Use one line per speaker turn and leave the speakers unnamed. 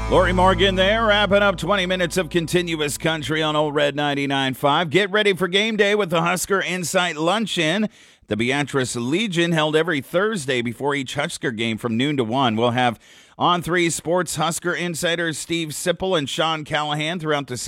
Lori Morgan there, wrapping up 20 minutes of continuous country on Old Red 99.5. Get ready for game day with the Husker Insight Luncheon. The Beatrice Legion held every Thursday before each Husker game from noon to 1. We'll have On3 Sports Husker insiders Steve Sipple and Sean Callahan throughout the season.